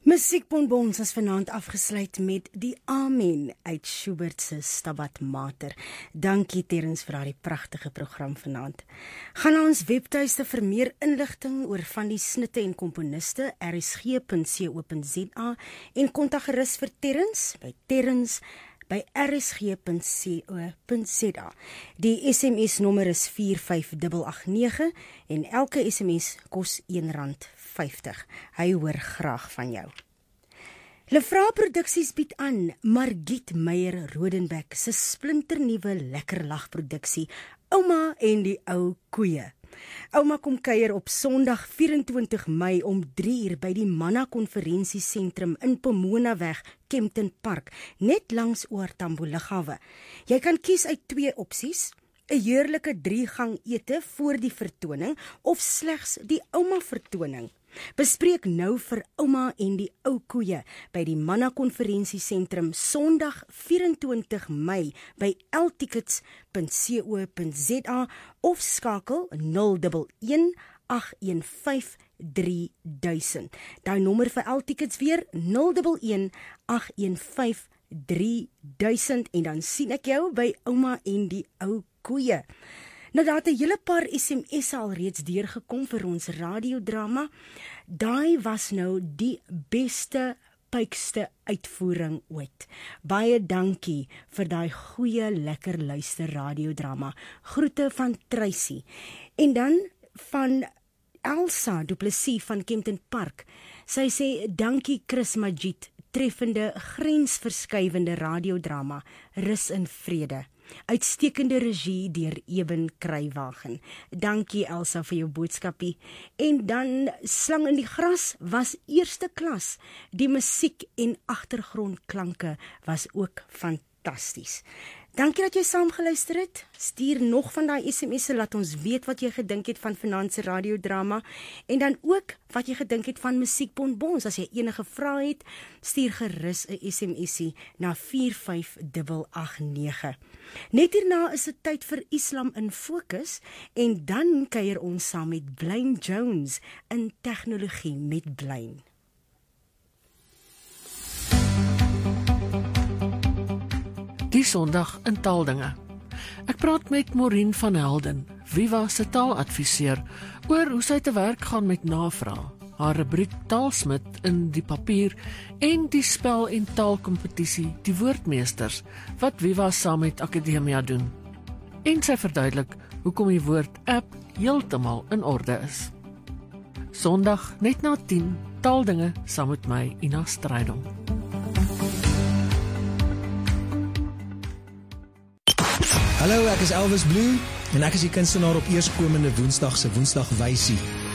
Musiekbonbons is vanaand afgesluit met die Amen uit Schubert se Stabat Mater. Dankie Terrens vir daardie pragtige program vanaand. Gaan na ons webtuiste vir meer inligting oor van die snitte en komponiste, rsg.co.za, en kontak gerus vir Terrens by rsg.co.za. Die SMS nommer is 45889 en elke SMS kos R1.50. Hy hoor graag van jou. Lefra Produksies bied aan Margriet Meyer Rodenbeck se splinternuwe lekker lagproduksie Ouma en die ou koeie. Ouma kom kuier op Sondag 24 Mei om 3:00 by die Manna Konferensiesentrum in Pomonaweg, Kempton Park, net langs Oortambo Lughawe. Jy kan kies uit 2 opsies: 'n heerlike 3-gang ete voor die vertoning of slegs die Ouma vertoning. Bespreek nou vir Ouma en die ou koeie by die Manna Konferensiesentrum Sondag 24 Mei by ltickets.co.za of skakel 011 815 3000. Daai nommer vir Ltickets weer 011 815 3000 en dan sien ek jou by Ouma en die ou koeie. Nou daar het 'n hele paar SMS al reeds deurgekom vir ons radiodrama. Daai was nou die beste, puikste uitvoering ooit. Baie dankie vir daai goeie, lekker luister radiodrama. Groete van Tracy. En dan van Elsa Du Plessis van Kempton Park. Sy sê, dankie Chris Majid, treffende, grensverskuivende radiodrama, Rus in Vrede. Uitstekende regie deur Eben Kruiwagen. Dankie Elsa vir jou boodskapie. En dan Slang in die Gras was eerste klas. Die musiek en agtergrondklanke was ook fantasties. Dankie dat jy saamgeluister het. Stuur nog van daai SMS'e, laat ons weet wat jy gedink het van vanaand se radiodrama en dan ook wat jy gedink het van musiekbonbons. As jy enige vrae het, stuur gerus 'n SMS'ie na 45889. Net hierna is dit tyd vir Islam in Fokus en dan kuier ons saam met Blaine Jones in Tegnologie met Blaine. Die Sondag in Taaldinge. Ek praat met Maureen van Helden, Viva se taaladviseur, oor hoe sy te werk gaan met navraag, haar rubriek Taalsmid in die papier en die spel- en taalkompetisie Die Woordmeesters, wat Viva saam met Akademia doen. En sy verduidelik hoekom die woord app heeltemal in orde is. Sondag net na 10, Taaldinge saam met my, Ina Strydom. Hallo, ek is Elvis Blue en ek is die kunstenaar op eerskomende Woensdag se Woensdagwysie.